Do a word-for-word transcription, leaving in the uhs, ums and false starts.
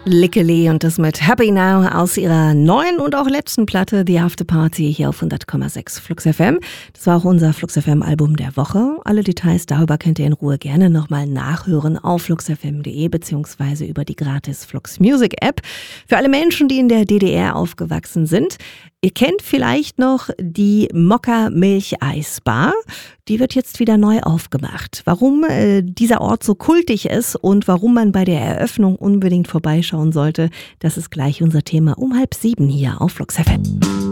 Lickeli und das mit Happy Now aus ihrer neuen und auch letzten Platte The After Party hier auf hundert Komma sechs Flux F M. Das war auch unser Flux F M Album der Woche. Alle Details darüber könnt ihr in Ruhe gerne nochmal nachhören auf fluxfm punkt de beziehungsweise über die gratis Flux Music App. Für alle Menschen, die in der D D R aufgewachsen sind, ihr kennt vielleicht noch die Mokka Milcheisbar. Die wird jetzt wieder neu aufgemacht. Warum äh, dieser Ort so kultig ist und warum man bei der Eröffnung unbedingt vorbeischauen sollte, das ist gleich unser Thema um halb sieben hier auf Flux F M.